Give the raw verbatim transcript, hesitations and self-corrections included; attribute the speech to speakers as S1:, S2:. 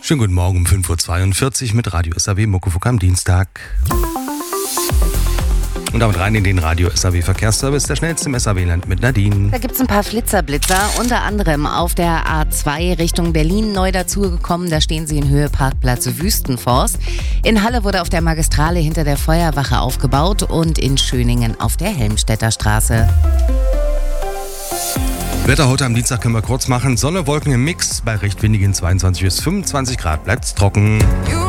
S1: Schönen guten Morgen um fünf Uhr zweiundvierzig mit Radio S A W Muckefuck am Dienstag. Und damit rein in den Radio S A W Verkehrsservice, der schnellste im S A W-Land mit Nadine.
S2: Da gibt es ein paar Flitzerblitzer, unter anderem auf der A zwei Richtung Berlin neu dazugekommen. Da stehen sie in Höhe Parkplatz Wüstenforst. In Halle wurde auf der Magistrale hinter der Feuerwache aufgebaut und in Schöningen auf der Helmstedter Straße.
S1: Wetter heute am Dienstag können wir kurz machen. Sonne, Wolken im Mix. Bei recht windigen zweiundzwanzig bis fünfundzwanzig Grad bleibt es trocken.